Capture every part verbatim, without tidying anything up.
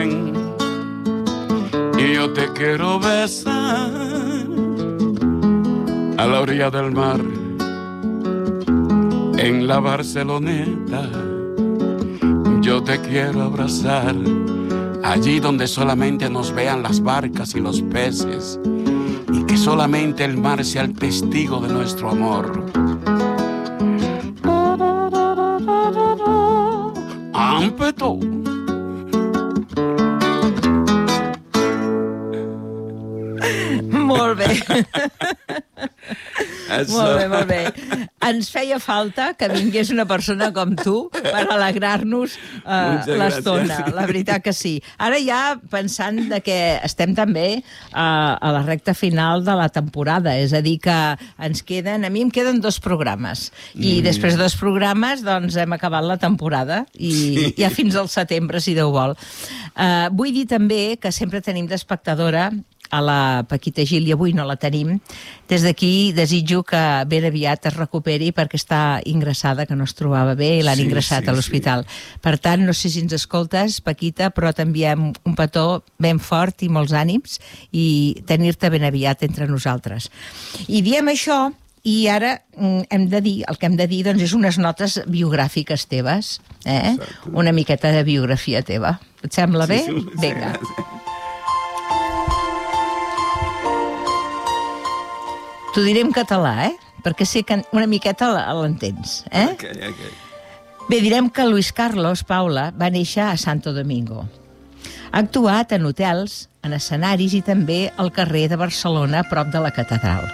ven y yo te quiero besar a la orilla del mar en la Barceloneta. Yo te quiero abrazar allí donde solamente nos vean las barcas y los peces y que solamente el mar sea el testigo de nuestro amor. Ampeto. Molt bé. Molt bé, molt bé. Ens feia falta que vingués una persona com tu per alegrar-nos uh, l'estona. La veritat que sí. Ara ja pensant de que estem també uh, a la recta final de la temporada, és a dir que ens queden, a mi em queden dos programes i mm. després de dos programes doncs hem acabat la temporada i sí. ja fins al setembre, si Déu vol. Uh, vull dir també que sempre tenim d'espectadora a la Paquita Gil, i avui no la tenim. Des d'aquí desitjo que ben aviat es recuperi perquè està ingressada, que no es trobava bé, i l'han sí, ingressat sí, a l'hospital. Sí. Per tant, no sé si ens escoltes, Paquita, però t'enviem un petó ben fort i molts ànims i tenir-te ben aviat entre nosaltres. I diem això, i ara hem de dir, el que hem de dir doncs, és unes notes biogràfiques teves, eh? Una miqueta de biografia teva. Et sembla bé? Sí, sí, vinga. Sí. T'ho diré en català, eh? Perquè sé que una miqueta l'entens, eh? Ok, ok. Bé, direm que Luis Carlos Paula va néixer a Santo Domingo. Ha actuat en hotels, en escenaris i també al carrer de Barcelona, a prop de la catedral.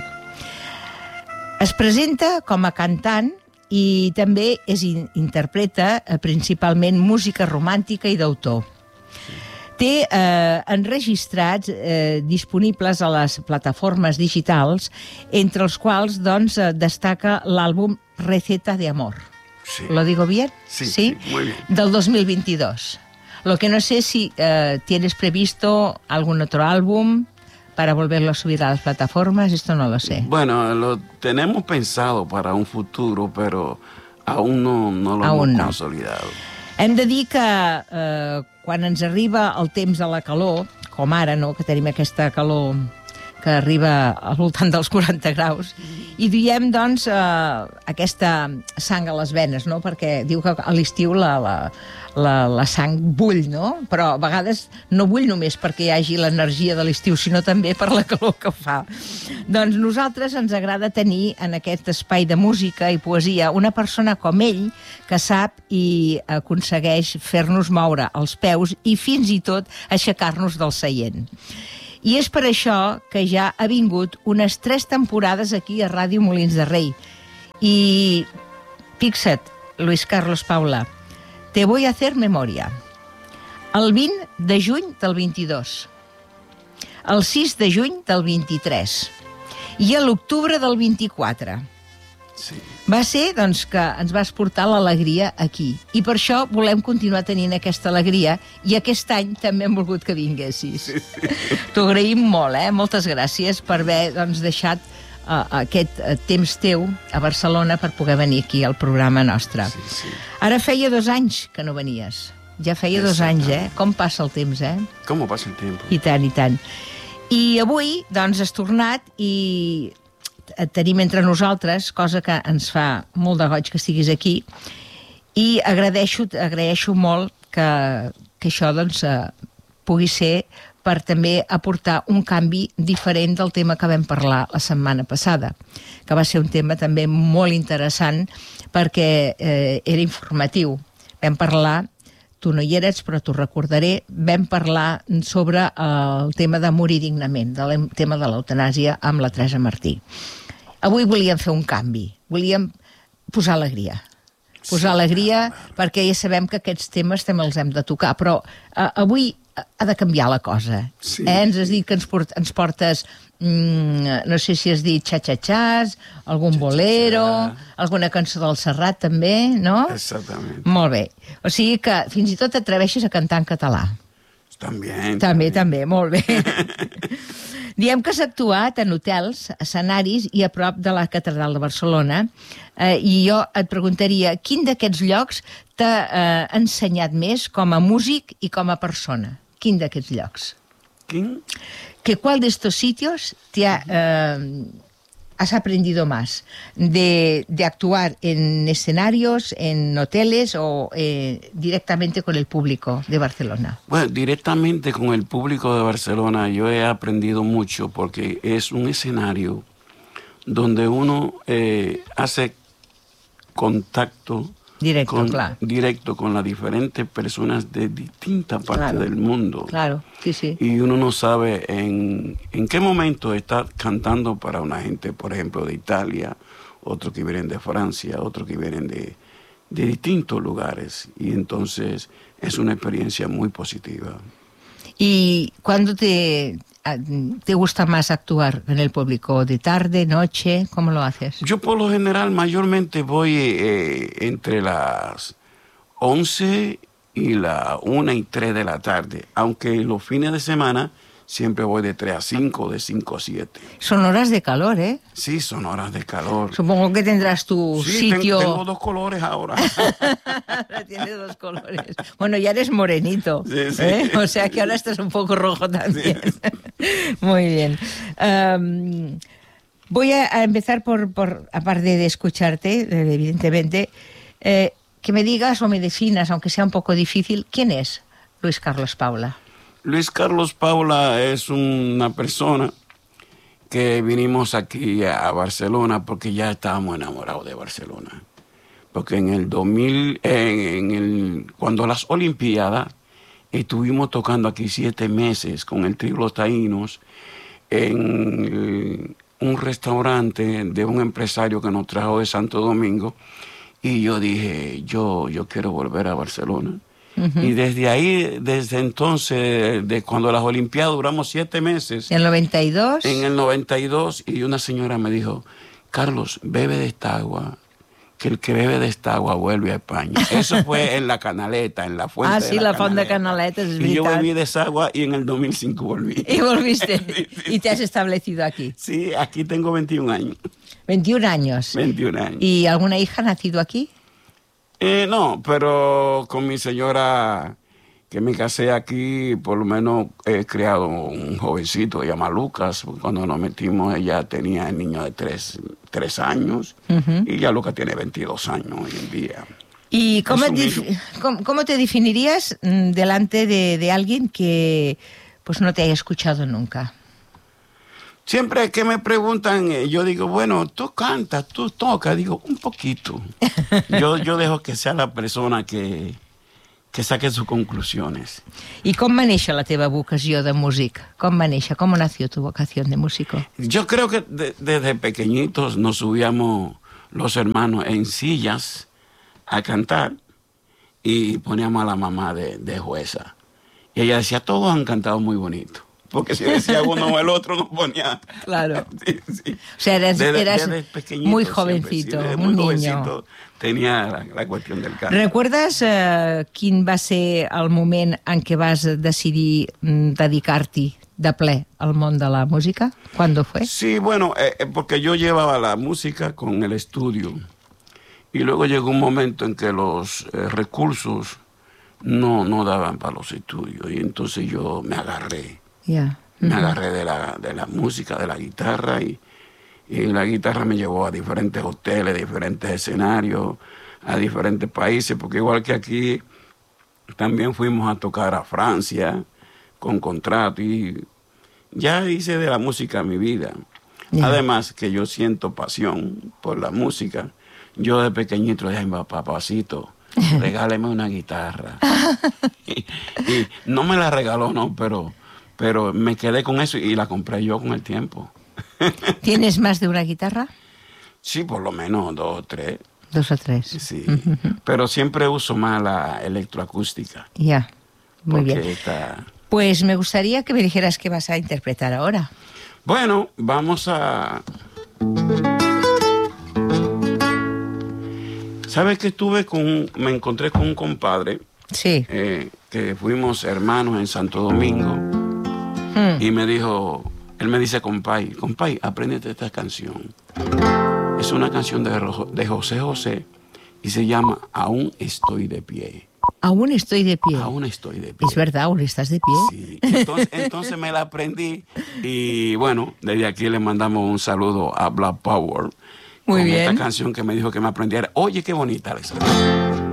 Es presenta com a cantant i també és interpreta principalment música romàntica i d'autor. Té eh, enregistrats eh, disponibles a les plataformes digitals, entre els quals doncs, destaca l'àlbum Receta de Amor. Sí. ¿Lo digo bien? Sí, sí, sí, muy bien. Del dos mil veintidós. Lo que no sé si eh, tienes previsto algún otro álbum para volverlo a subir a las plataformas, esto no lo sé. Bueno, lo tenemos pensado para un futuro, pero aún no, no lo aún hemos no. consolidado. Hem de dir que eh, quan ens arriba el temps de la calor, com ara, no?, que tenim aquesta calor que arriba al voltant dels quaranta graus, i diem, doncs, eh, aquesta sang a les venes, no?, perquè diu que a l'estiu la, la, la, la sang bull, no?, però a vegades no bull només perquè hi hagi l'energia de l'estiu, sinó també per la calor que fa. Doncs nosaltres ens agrada tenir en aquest espai de música i poesia una persona com ell que sap i aconsegueix fer-nos moure els peus i fins i tot aixecar-nos del seient. I és per això que ja ha vingut unes tres temporades aquí a Ràdio Molins de Rei. I fixa't, Luis Carlos Paula, te voy a hacer memoria. El vint de juny del vint-i-dos, el sis de juny del vint-i-tres i a l'octubre del vint-i-quatre. Sí. Va ser, doncs, que ens vas portar l'alegria aquí. I per això volem continuar tenint aquesta alegria i aquest any també hem volgut que vinguessis. Sí, sí. T'ho agraïm molt, eh? Moltes gràcies per haver, doncs, deixat uh, aquest uh, temps teu a Barcelona per poder venir aquí al programa nostre. Sí, sí. Ara feia dos anys que no venies. Ja feia dos anys, eh? Com passa el temps, eh? Com passa el temps? I tant, i tant. I avui, doncs, has tornat i et tenim entre nosaltres, cosa que ens fa molt de goig que estiguis aquí, i agraeixo, agraeixo molt que, que això doncs, pugui ser per també aportar un canvi diferent del tema que vam parlar la setmana passada, que va ser un tema també molt interessant perquè eh, era informatiu. Vam parlar, tu no hi eres, però t'ho recordaré, vam parlar sobre el tema de morir dignament, del tema de l'eutanàsia amb la Teresa Martí. Avui volíem fer un canvi, volíem posar alegria. Posar alegria perquè ja sabem que aquests temes també els hem de tocar, però uh, avui ha de canviar la cosa. Sí. Eh? Ens has dit que ens, port, ens portes, mm, no sé si has dit xa-xa-xàs, algun xa, bolero, xa, xa. Alguna cançó del Serrat també, no? Exactament. Molt bé. O sigui que fins i tot t'atreveixes a cantar en català. També. També, també, també, molt bé. Diem que has actuat en hotels, escenaris i a prop de la catedral de Barcelona, eh, i jo et preguntaria quin d'aquests llocs t'ha eh, ensenyat més com a músic i com a persona? quin d'aquests llocs? ¿Quién? Que ¿Cuál de estos sitios te ha, eh, has aprendido más? De, de actuar en escenarios, en hoteles o eh, directamente con el público de Barcelona. Bueno, directamente con el público de Barcelona yo he aprendido mucho porque es un escenario donde uno eh, hace contacto Directo, con, claro. directo con las diferentes personas de distintas partes Claro, del mundo. Claro, sí, sí. Y uno no sabe en, en qué momento está cantando para una gente, por ejemplo, de Italia, otros que vienen de Francia, otros que vienen de, de distintos lugares. Y entonces es una experiencia muy positiva. ¿Y cuándo te, te gusta más actuar en el público? ¿De tarde, noche? ¿Cómo lo haces? Yo por lo general mayormente voy eh, entre las once y la una y tres de la tarde, aunque los fines de semana siempre voy de tres a cinco, de cinco a siete. Son horas de calor, ¿eh? Sí, son horas de calor. Supongo que tendrás tu Sí, sitio... ten- tengo dos colores ahora. Tienes dos colores. Bueno, ya eres morenito, Sí, sí. ¿eh? O sea que ahora estás un poco rojo también. Sí. Muy bien. Um, voy a, a empezar por, por, aparte de escucharte, eh, evidentemente, eh, que me digas o me definas, aunque sea un poco difícil, ¿quién es Luis Carlos Paula? Luis Carlos Paula es una persona que vinimos aquí a Barcelona porque ya estábamos enamorados de Barcelona. Porque en el dos mil, en, en el, cuando las Olimpiadas, estuvimos tocando aquí siete meses con el Trío Los Taínos en el, un restaurante de un empresario que nos trajo de Santo Domingo. Y yo dije, yo, yo quiero volver a Barcelona. Uh-huh. Y desde ahí, desde entonces, de cuando las Olimpiadas duramos siete meses. ¿En el noventa y dos? En el noventa y dos, y una señora me dijo, Carlos, bebe de esta agua, que el que bebe de esta agua vuelve a España. Eso fue en La Canaleta, en la fuente Ah, de sí, la, la Canaleta. Fonda Canaleta, es Y yo verdad. bebí de esa agua y en el dos mil cinco volví. Y volviste, Sí, sí. y te has establecido aquí. Sí, aquí tengo veintiún años. veintiún años. veintiún años. ¿Y alguna hija nacido aquí? Eh, no, pero con mi señora que me casé aquí, por lo menos he criado un jovencito, se llama Lucas. Cuando nos metimos, ella tenía el niño de tres, tres años, uh-huh. y ya Lucas tiene veintidós años hoy en día. ¿Y cómo, te, cómo, cómo te definirías delante de, de alguien que pues no te haya escuchado nunca? Siempre que me preguntan, yo digo, bueno, tú cantas, tú tocas, digo, un poquito. yo, yo dejo que sea la persona que, que saque sus conclusiones. ¿Y com va néixer la teva vocació de músic? Com va néixer? ¿Cómo nació tu vocación de músico? Yo creo que de, desde pequeñitos nos subíamos los hermanos en sillas a cantar y poníamos a la mamá de, de jueza. Y ella decía, todos han cantado muy bonito. Porque si decía uno o el otro nos ponía... Claro. Sí, sí. O sea, eras, desde, eras desde muy jovencito, siempre, sí, un muy niño. Jovencito tenia la, la qüestió del canto. Recuerdes eh, quin va ser el moment en què vas decidir mm, dedicar-t'hi de ple al món de la música? ¿Cuándo fue? Sí, bueno, eh, porque yo llevaba la música con el estudio. Y luego llegó un momento en que los eh, recursos no, no daban para los estudios. Y entonces yo me agarré. Yeah. Me Uh-huh. agarré de la, de la música, de la guitarra, y, y la guitarra me llevó a diferentes hoteles, diferentes escenarios, a diferentes países, porque igual que aquí, también fuimos a tocar a Francia con contrato, y ya hice de la música mi vida. Yeah. Además que yo siento pasión por la música. Yo de pequeñito le dije, papacito, regáleme una guitarra. y, y no me la regaló, no, pero... Pero me quedé con eso y la compré yo con el tiempo. ¿Tienes más de una guitarra? Sí, por lo menos dos o tres. Dos o tres. Sí, uh-huh. Pero siempre uso más la electroacústica. Ya, yeah. Muy bien. Está... Pues me gustaría que me dijeras qué vas a interpretar ahora. Bueno, vamos a... ¿Sabes que estuve con... Me encontré con un compadre? Sí. Eh, que fuimos hermanos en Santo Domingo. Hmm. Y me dijo... Él me dice, compay, compay, apréndete esta canción. Es una canción de, de José José y se llama Aún estoy de pie. Aún estoy de pie. Aún estoy de pie. Es verdad, aún estás de pie. Sí, entonces, entonces me la aprendí y bueno, desde aquí le mandamos un saludo a Black Power. Muy con bien. esta canción que me dijo que me aprendiera. Oye, qué bonita, Alexandra.